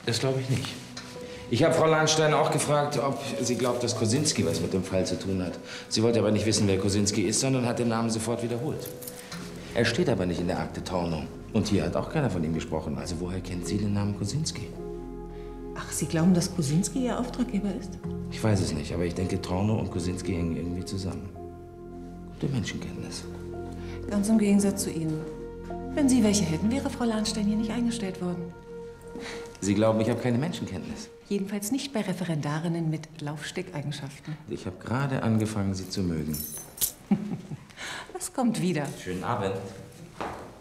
Das glaube ich nicht. Ich habe Frau Lahnstein auch gefragt, ob sie glaubt, dass Kosinski was mit dem Fall zu tun hat. Sie wollte aber nicht wissen, wer Kosinski ist, sondern hat den Namen sofort wiederholt. Er steht aber nicht in der Akte Tornow. Und hier hat auch keiner von ihm gesprochen. Also woher kennt sie den Namen Kosinski? Ach, Sie glauben, dass Kosinski Ihr Auftraggeber ist? Ich weiß es nicht, aber ich denke, Tornow und Kosinski hängen irgendwie zusammen. Gute Menschenkenntnis. Ganz im Gegensatz zu Ihnen. Wenn Sie welche hätten, wäre Frau Lahnstein hier nicht eingestellt worden. Sie glauben, ich habe keine Menschenkenntnis? Jedenfalls nicht bei Referendarinnen mit Laufstickeigenschaften. Ich habe gerade angefangen, sie zu mögen. Das kommt wieder. Schönen Abend.